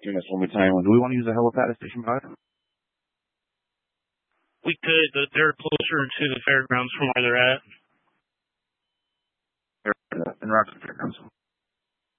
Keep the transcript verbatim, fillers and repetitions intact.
Yes, one more time. Do we want to use a helipad at Station five? We could, but they're closer to the fairgrounds from where they're at. In Rockford Fairgrounds.